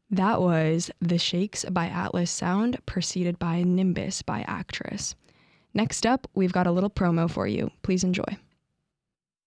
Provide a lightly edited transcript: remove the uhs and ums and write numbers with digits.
That was The Shakes by Atlas Sound, preceded by Nimbus by Actress. Next up, we've got a little promo for you. Please enjoy.